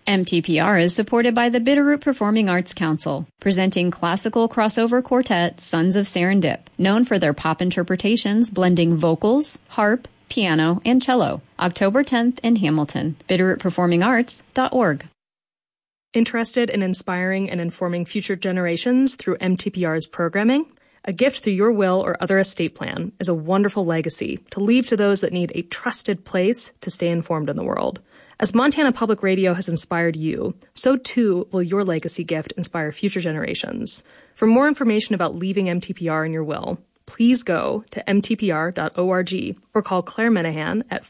MTPR is supported by the Bitterroot Performing Arts Council, presenting classical crossover quartet Sons of Serendip, known for their pop interpretations blending vocals, harp, piano, and cello. October 10th in Hamilton. BitterrootPerformingArts.org. Interested in inspiring and informing future generations through MTPR's programming? A gift through your will or other estate plan is a wonderful legacy to leave to those that need a trusted place to stay informed in the world. As Montana Public Radio has inspired you, so too will your legacy gift inspire future generations. For more information about leaving MTPR in your will, please go to mtpr.org or call Claire Menahan at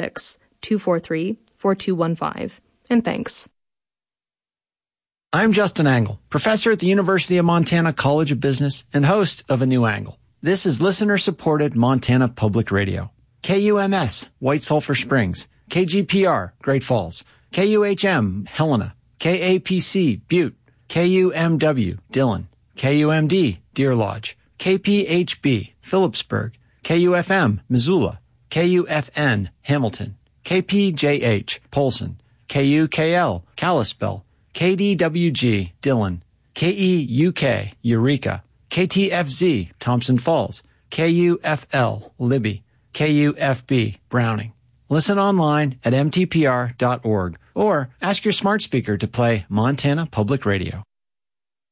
406-243-4215. And thanks. I'm Justin Angle, professor at the University of Montana College of Business and host of A New Angle. This is listener-supported Montana Public Radio. KUMS, White Sulphur Springs. KGPR, Great Falls. KUHM, Helena. KAPC, Butte. KUMW, Dillon. KUMD, Deer Lodge. KPHB, Phillipsburg. KUFM, Missoula. KUFN, Hamilton. KPJH, Polson. KUKL, Kalispell. KDWG, Dillon. KEUK, Eureka. KTFZ, Thompson Falls. KUFL, Libby. KUFB, Browning. Listen online at mtpr.org or ask your smart speaker to play Montana Public Radio.